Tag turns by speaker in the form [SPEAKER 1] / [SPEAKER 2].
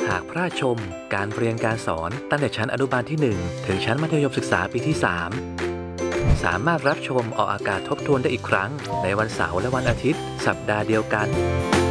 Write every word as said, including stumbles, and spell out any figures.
[SPEAKER 1] หากพลาดชมการเรียนการสอนตั้งแต่ชั้นอนุบาลที่ หนึ่ง ถึงชั้นมัธยมศึกษาปีที่ สาม สามารถรับชมออกอากาศทบทวนได้อีกครั้งในวันเสาร์และวันอาทิตย์สัปดาห์เดียวกัน